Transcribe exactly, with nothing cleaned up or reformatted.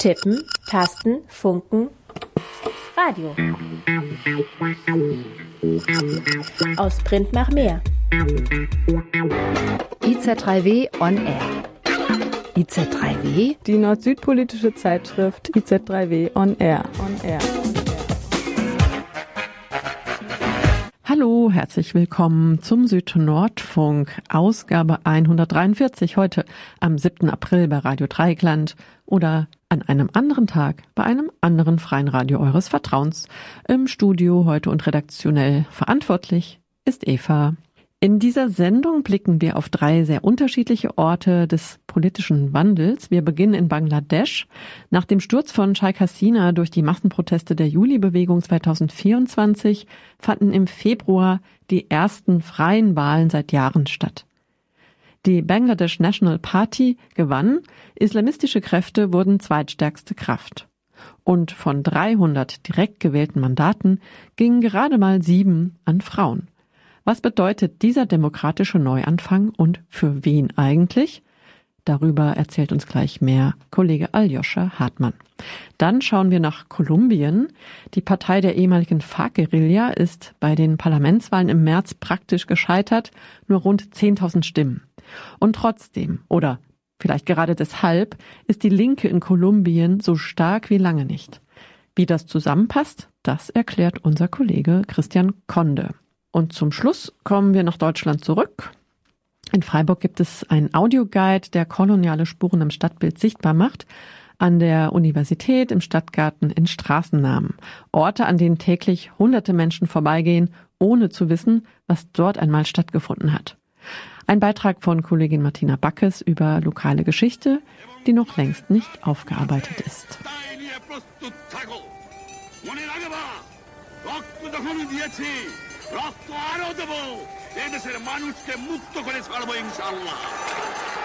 Tippen, Tasten, Funken, Radio. Aus Print nach mehr. I Z drei W on Air. I Z drei W? Die nord-süd-politische Zeitschrift I Z drei W on Air. On Air. Hallo, herzlich willkommen zum Süd-Nordfunk, Ausgabe hundertdreiundvierzig, heute am siebten April bei Radio Dreieckland oder an einem anderen Tag bei einem anderen freien Radio eures Vertrauens. Im Studio heute und redaktionell verantwortlich ist Eva. In dieser Sendung blicken wir auf drei sehr unterschiedliche Orte des politischen Wandels. Wir beginnen in Bangladesch. Nach dem Sturz von Sheikh Hasina durch die Massenproteste der Juli-Bewegung zweitausendvierundzwanzig fanden im Februar die ersten freien Wahlen seit Jahren statt. Die Bangladesh National Party gewann, islamistische Kräfte wurden zweitstärkste Kraft. Und von dreihundert direkt gewählten Mandaten gingen gerade mal sieben an Frauen. Was bedeutet dieser demokratische Neuanfang und für wen eigentlich? Darüber erzählt uns gleich mehr Kollege Aljoscha Hartmann. Dann schauen wir nach Kolumbien. Die Partei der ehemaligen FARC-Guerilla ist bei den Parlamentswahlen im März praktisch gescheitert, nur rund zehntausend Stimmen. Und trotzdem, oder vielleicht gerade deshalb, ist die Linke in Kolumbien so stark wie lange nicht. Wie das zusammenpasst, das erklärt unser Kollege Christian Konde. Und zum Schluss kommen wir nach Deutschland zurück. In Freiburg gibt es einen Audioguide, der koloniale Spuren im Stadtbild sichtbar macht. An der Universität, im Stadtgarten, in Straßennamen. Orte, an denen täglich hunderte Menschen vorbeigehen, ohne zu wissen, was dort einmal stattgefunden hat. Ein Beitrag von Kollegin Martina Backes über lokale Geschichte, die noch längst nicht aufgearbeitet ist. রক্ত আরো দেব এদেশের মানুষকে মুক্ত করে ছাড়বো ইনশাআল্লাহ